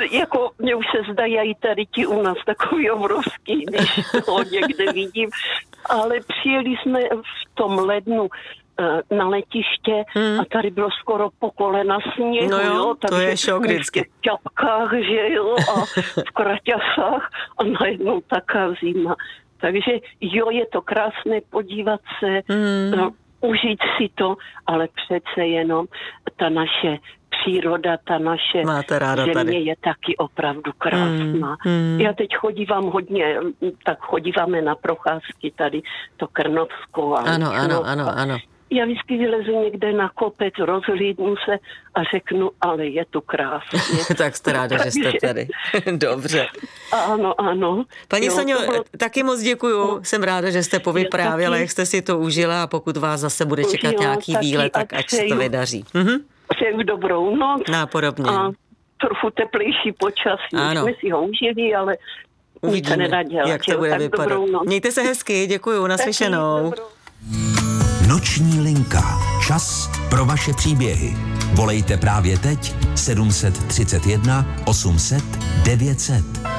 jako mě už se zdají tady ti u nás takový obrovský, když to někde vidím, ale přijeli jsme v tom lednu na letiště a tady bylo skoro po kolena sněhu, no jo, takže to je šok vždycky. v čapkách, že jo, a v kraťasách a najednou taká zima. Takže jo, je to krásné podívat se, užít si to, ale přece jenom ta naše příroda, ta naše země tady. Je taky opravdu krásná. Já teď chodíváme na procházky tady to Krnovsko. Ano. Já vždycky vylezu někde na kopec, rozhlídnu se a řeknu, ale je tu krásně. Tak jste ráda, že jste tady. Dobře. Ano. Paní Soňo, taky moc děkuju. Jsem ráda, že jste povyprávěla, jak jste si to užila a pokud vás zase bude čekat nějaký výlet, tak ať se to vydaří. Přeju dobrou noc. Nápodobně. A trochu teplejší počasí. Ano. Jsme si ho užili, ale uvidíme, jak to bude vypadat. Mějte se hezky, děkuju, naslyšenou. Noční linka. Čas pro vaše příběhy. Volejte právě teď 731 800 900.